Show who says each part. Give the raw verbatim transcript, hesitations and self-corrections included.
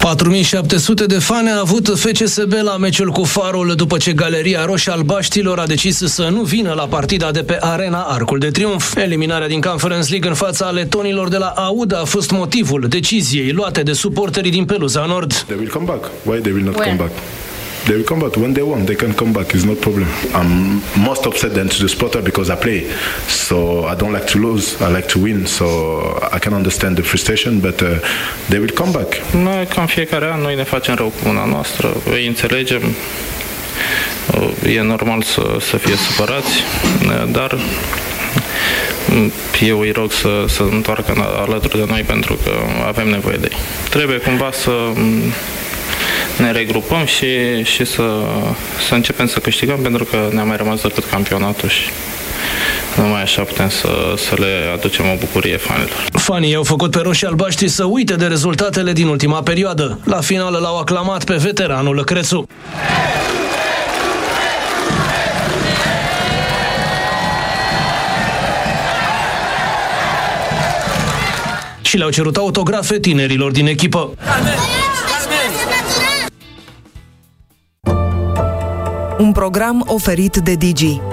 Speaker 1: patru mii șapte sute de fani a avut F C S B la meciul cu Farul după ce Galeria Roșii-Albaștilor a decis să nu vină la partida de pe Arena Arcul de Triunf. Eliminarea din Conference League în fața letonilor de la Auda a fost motivul deciziei luate de suporterii din Peluza Nord.
Speaker 2: They will come back. Why they will not Where? come back? They will come back when they want. They can come back. It's not problem. I'm most upset than to the supporter because I play, so I don't like to lose. I like to win. So I can understand the frustration, but uh, they will come back.
Speaker 3: Noi, ca în fiecare an, noi ne facem rău cu una noastră. Îi înțelegem. E normal să, să fie supărați, dar eu îi rog să să întoarcă alături de noi pentru că avem nevoie de ei. Trebuie cumva să ne regrupăm și, și să, să începem să câștigăm, pentru că ne-a mai rămas decât campionatul și numai așa putem să, să le aducem o bucurie fanilor.
Speaker 1: Fanii au făcut pe roșii-albaștri să uite de rezultatele din ultima perioadă. La final l-au aclamat pe veteranul Crețu. Și le-au cerut autografe tinerilor din echipă.
Speaker 4: Un program oferit de Digi.